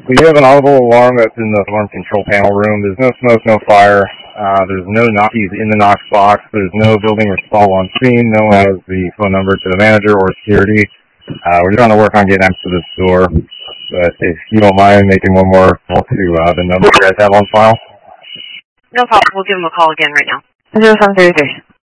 We have an audible alarm that's in the alarm control panel room. There's no smoke, no fire. There's no Nazis in the Knox box. There's no building or stall on scene. No one has the phone number to the manager or security. We're trying to work on getting access to this door. But if you don't mind making one more call to the number you guys have on file. No problem. We'll give him a call again right now. 0333.